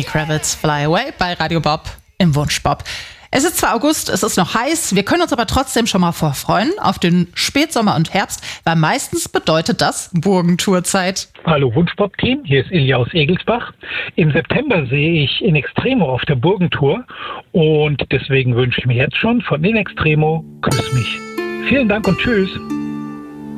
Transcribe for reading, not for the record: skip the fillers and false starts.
Kravitz, Fly Away bei Radio Bob im Wunschbob. Es ist zwar August, es ist noch heiß, wir können uns aber trotzdem schon mal vorfreuen auf den Spätsommer und Herbst, weil meistens bedeutet das Burgentourzeit. Hallo Wunschbob-Team, hier ist Ilja aus Egelsbach. Im September sehe ich In Extremo auf der Burgentour und deswegen wünsche ich mir jetzt schon von In Extremo Küss mich. Vielen Dank und tschüss.